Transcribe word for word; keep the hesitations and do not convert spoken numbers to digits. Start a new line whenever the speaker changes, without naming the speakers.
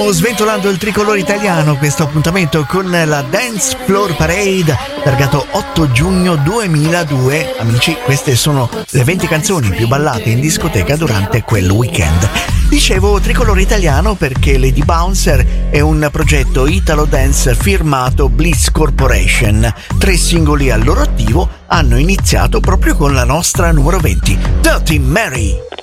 Sventolando il tricolore italiano, questo appuntamento con la Dance Floor Parade, targato otto giugno duemiladue. Amici, queste sono le venti canzoni più ballate in discoteca durante quel weekend. Dicevo tricolore italiano perché Lady Bouncer è un progetto Italo Dance firmato Bliss Corporation. Tre singoli al loro attivo hanno iniziato proprio con la nostra numero venti, Dirty Mary.